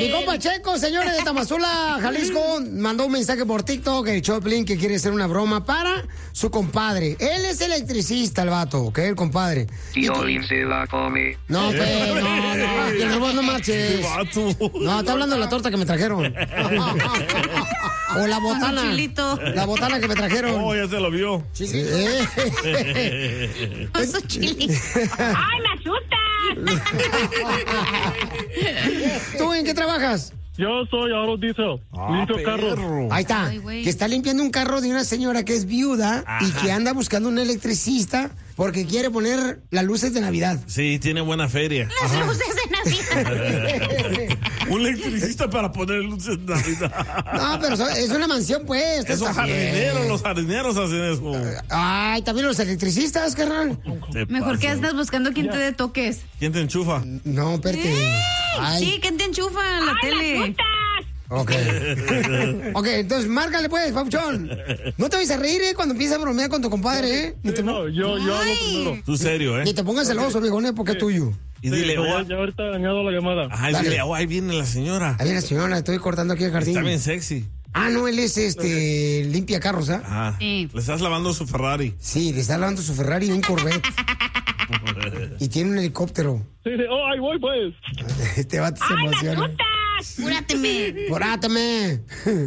Mi compa Checo, señores de Tamazula, Jalisco, mandó un mensaje por TikTok, el Choplin, que quiere hacer una broma para su compadre. Él es electricista, el vato, ¿ok? El compadre. Piolín se la come. No, no marches. No, está hablando de la torta que me trajeron. O la botana. La botana que me trajeron. Oh, ya se lo vio. Sí. Oso chili. ¡Ay, me asustas! ¿Tú en qué trabajas? Yo soy Aro Diesel, limpio carros. Ahí está, que está limpiando un carro de una señora que es viuda. Ajá. Y que anda buscando un electricista porque quiere poner las luces de Navidad. Sí, tiene buena feria. Las luces de Navidad. Un electricista para poner luces de Navidad. No, pero es una mansión, pues. Esos jardineros, los jardineros hacen eso. Ay, también los electricistas, carnal. Mejor que andas buscando quién te dé toques. ¿Quién te enchufa? No, espérate. Sí, ¿quién te enchufa la tele? Ok, entonces márcale pues, Pauchón. No te vayas a reír, cuando empiezas a bromear con tu compadre, yo hablo primero. Tú serio, Ni te pongas celoso, viejón, porque es tuyo. Y dile, ya ahorita añado la llamada. Ajá, y dile, ahí viene la señora. Ahí viene la señora, estoy cortando aquí el jardín. Está bien sexy. Ah, no, él es limpia carros, ¿ah? Ajá. Sí. Le estás lavando su Ferrari. Sí, le estás lavando su Ferrari y un Corvette. Y tiene un helicóptero. Sí, ahí voy, pues. Este vato se emociona. ¡Apúrateme! ¡Apúrateme!